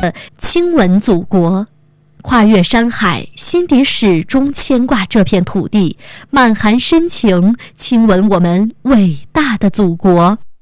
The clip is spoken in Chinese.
亲吻祖国。跨越山海，心底始终牵挂这片土地，满含深情，亲吻我们伟大的祖国。